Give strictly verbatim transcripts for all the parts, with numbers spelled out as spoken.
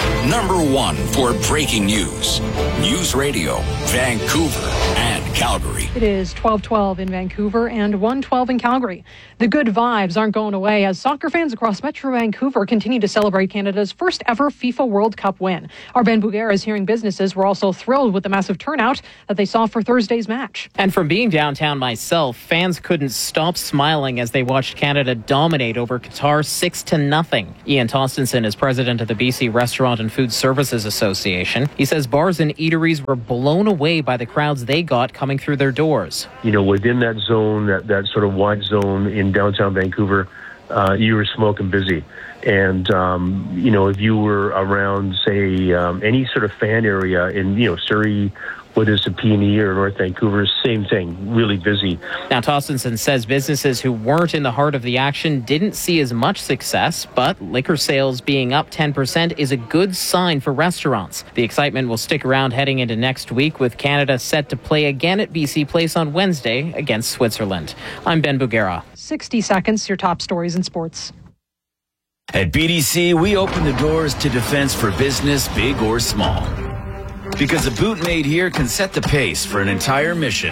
Number one for breaking news. News Radio, Vancouver and Calgary. It is twelve twelve in Vancouver and one twelve in Calgary. The good vibes aren't going away as soccer fans across Metro Vancouver continue to celebrate Canada's first ever FIFA World Cup win. Our Ben Bugera's hearing businesses were also thrilled with the massive turnout that they saw for Thursday's match. And from being downtown myself, fans couldn't stop smiling as they watched Canada dominate over Qatar six to nothing. Ian Tostenson is president of the B C Restaurant and Food Services Association. He says bars and eateries were blown away by the crowds they got coming through their doors. You know, within that zone, that, that sort of wide zone in downtown Vancouver, uh, you were smoking busy. And, um, you know, if you were around, say, um, any sort of fan area in, you know, Surrey, whether it's a P and E or North Vancouver, same thing, really busy. Now, Tostenson says businesses who weren't in the heart of the action didn't see as much success, but liquor sales being up ten percent is a good sign for restaurants. The excitement will stick around heading into next week, with Canada set to play again at B C Place on Wednesday against Switzerland. I'm Ben Bugera. sixty seconds, your top stories in sports. At B D C, we open the doors to defense for business, big or small. Because a boot made here can set the pace for an entire mission.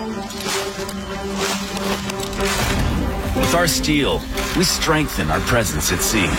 With our steel, we strengthen our presence at sea.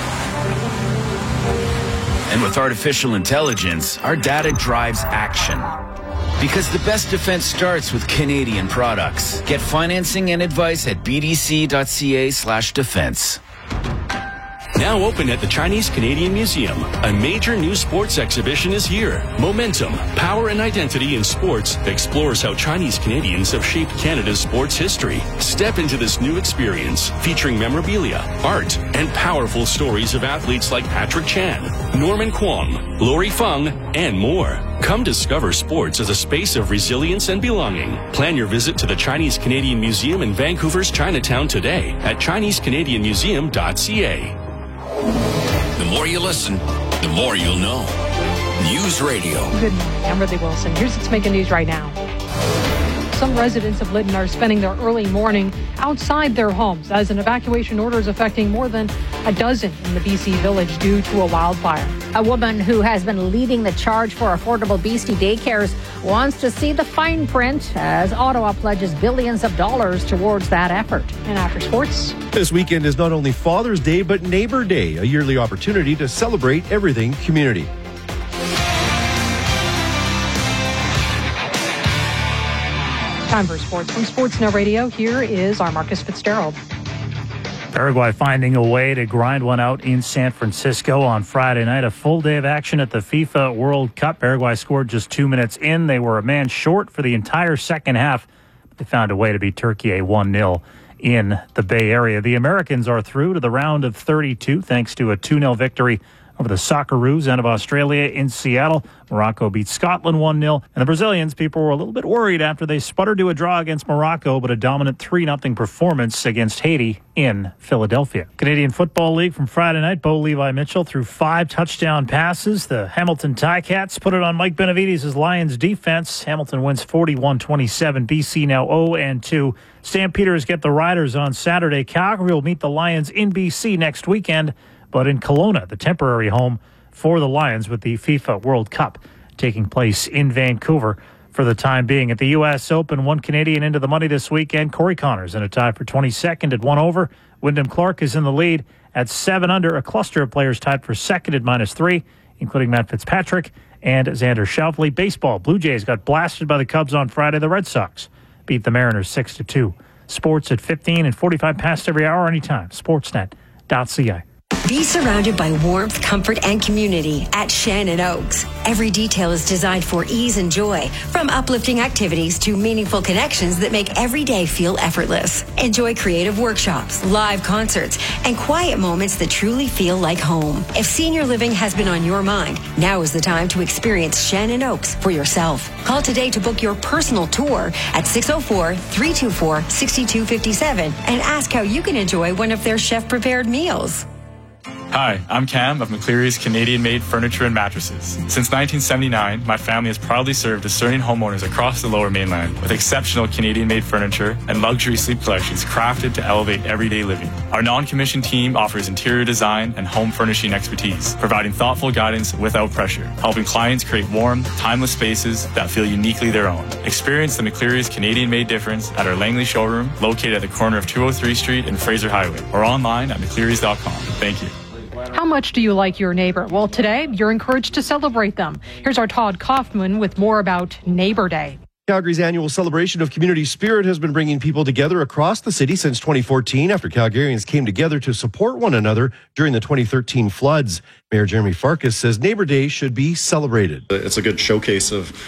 And with artificial intelligence, our data drives action. Because the best defense starts with Canadian products. Get financing and advice at bdc.ca slash defense. Now open at the Chinese Canadian Museum, a major new sports exhibition is here. Momentum, Power and Identity in Sports explores how Chinese Canadians have shaped Canada's sports history. Step into this new experience featuring memorabilia, art, and powerful stories of athletes like Patrick Chan, Norman Kwong, Lori Feng, and more. Come discover sports as a space of resilience and belonging. Plan your visit to the Chinese Canadian Museum in Vancouver's Chinatown today at chinese canadian museum dot c a. The more you listen, the more you'll know. News Radio. Good morning. I'm Ridley Wilson. Here's what's making news right now. Some residents of Lytton are spending their early morning outside their homes as an evacuation order is affecting more than a dozen in the B C village due to a wildfire. A woman who has been leading the charge for affordable B C daycares wants to see the fine print as Ottawa pledges billions of dollars towards that effort. And after sports, this weekend is not only Father's Day, but Neighbor Day, a yearly opportunity to celebrate everything community. Time for sports. From Sportsnet Radio, here is our Marcus Fitzgerald. Paraguay finding a way to grind one out in San Francisco on Friday night. A full day of action at the FIFA World Cup. Paraguay scored just two minutes in. They were a man short for the entire second half. But they found a way to beat Turkey one nil in the Bay Area. The Americans are through to the round of thirty-two thanks to a two nil victory over the Socceroos and of Australia in Seattle. Morocco beat Scotland one nil. And the Brazilians, people were a little bit worried after they sputtered to a draw against Morocco, but a dominant three nothing performance against Haiti in Philadelphia. Canadian Football League from Friday night. Bo Levi Mitchell threw five touchdown passes. The Hamilton Ticats put it on Mike Benavides' Lions defense. Hamilton wins forty-one twenty-seven. B C now oh and two. Stampeders get the Riders on Saturday. Calgary will meet the Lions in B C next weekend, but in Kelowna, the temporary home for the Lions, with the FIFA World Cup taking place in Vancouver for the time being. At the U S Open, one Canadian into the money this weekend. Corey Connors in a tie for twenty-second at one over. Wyndham Clark is in the lead at seven under. A cluster of players tied for second at minus three, including Matt Fitzpatrick and Xander Schauffele. Baseball, Blue Jays got blasted by the Cubs on Friday. The Red Sox beat the Mariners six to two. Sports at fifteen and forty-five past every hour anytime. Sportsnet dot c a. Be surrounded by warmth, comfort, and community at Shannon Oaks. Every detail is designed for ease and joy, from uplifting activities to meaningful connections that make every day feel effortless. Enjoy creative workshops, live concerts, and quiet moments that truly feel like home. If senior living has been on your mind, now is the time to experience Shannon Oaks for yourself. Call today to book your personal tour at six oh four, three two four, six two five seven and ask how you can enjoy one of their chef-prepared meals. Hi, I'm Cam of McCleary's Canadian-made furniture and mattresses. Since nineteen seventy-nine, my family has proudly served discerning homeowners across the Lower Mainland with exceptional Canadian-made furniture and luxury sleep collections crafted to elevate everyday living. Our non-commissioned team offers interior design and home furnishing expertise, providing thoughtful guidance without pressure, helping clients create warm, timeless spaces that feel uniquely their own. Experience the McCleary's Canadian-made difference at our Langley showroom, located at the corner of two oh three Street and Fraser Highway, or online at mcclearys dot com. Thank you. How much do you like your neighbor? Well, today, you're encouraged to celebrate them. Here's our Todd Kaufman with more about Neighbor Day. Calgary's annual celebration of community spirit has been bringing people together across the city since twenty fourteen after Calgarians came together to support one another during the twenty thirteen floods. Mayor Jeremy Farkas says Neighbor Day should be celebrated. It's a good showcase of